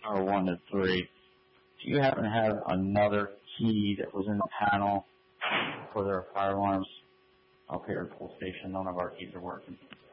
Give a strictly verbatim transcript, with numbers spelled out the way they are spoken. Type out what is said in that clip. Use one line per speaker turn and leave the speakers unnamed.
or one to three. Do you happen to have another key that was in the panel for their fire alarms? Okay, or pull station. None of our keys are working.